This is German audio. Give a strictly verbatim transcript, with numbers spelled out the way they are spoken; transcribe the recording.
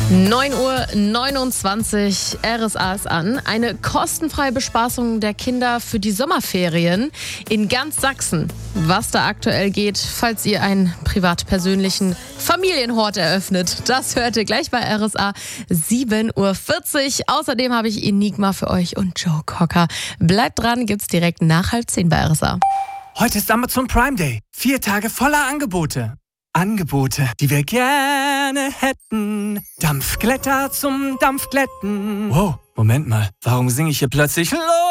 neun Uhr neunundzwanzig, R S A ist an. Eine kostenfreie Bespaßung der Kinder für die Sommerferien in ganz Sachsen. Was da aktuell geht, falls ihr einen privat-persönlichen Familienhort eröffnet. Das hört ihr gleich bei R S A sieben Uhr vierzig. Außerdem habe ich Enigma für euch und Joe Cocker. Bleibt dran, gibt's direkt nach halb zehn bei R S A. Heute ist Amazon Prime Day. Vier Tage voller Angebote. Angebote, die wir gerne hätten. Dampfglätter zum Dampfglätten. Wow, Moment mal. Warum singe ich hier plötzlich los?